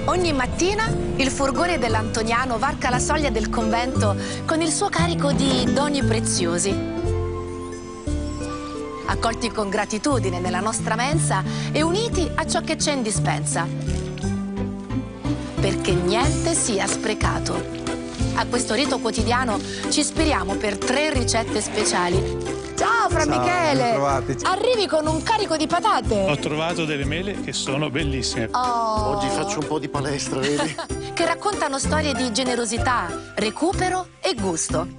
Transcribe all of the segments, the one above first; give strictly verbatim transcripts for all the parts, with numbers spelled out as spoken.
Ogni mattina il furgone dell'Antoniano varca la soglia del convento con il suo carico di doni preziosi. Accolti con gratitudine nella nostra mensa e uniti a ciò che c'è in dispensa. Perché niente sia sprecato. A questo rito quotidiano ci ispiriamo per tre ricette speciali. Ciao Fra Ciao, Michele! bentrovati. Arrivi con un carico di patate! Ho trovato delle mele che sono bellissime. Oh. Oggi faccio un po' di palestra, vedi? Che raccontano storie di generosità, recupero e gusto.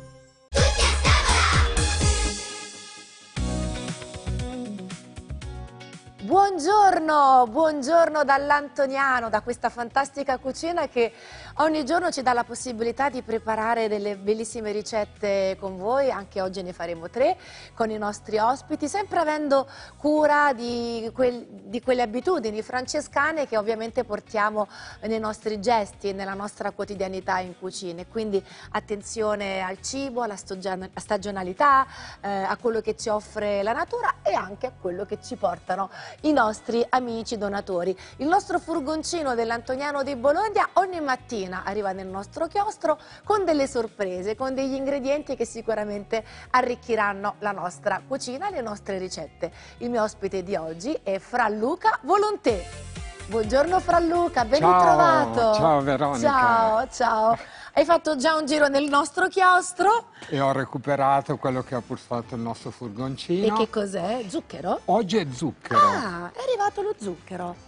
Buongiorno, buongiorno dall'Antoniano, da questa fantastica cucina che ogni giorno ci dà la possibilità di preparare delle bellissime ricette con voi. Anche oggi ne faremo tre con i nostri ospiti, sempre avendo cura di, quel, di quelle abitudini francescane che ovviamente portiamo nei nostri gesti e nella nostra quotidianità in cucina. Quindi attenzione al cibo, alla stagionalità, eh, a quello che ci offre la natura e anche a quello che ci portano i nostri amici donatori. Il nostro furgoncino dell'Antoniano di Bologna ogni mattina arriva nel nostro chiostro con delle sorprese, con degli ingredienti che sicuramente arricchiranno la nostra cucina, le nostre ricette. Il mio ospite di oggi è Fra Luca Volonté. Buongiorno Fra Luca, ben ciao, ritrovato. Ciao Veronica. Ciao, ciao. Hai fatto già un giro nel nostro chiostro? E ho recuperato quello che ha portato il nostro furgoncino. E che cos'è? Zucchero? Oggi è zucchero. Ah, è arrivato lo zucchero.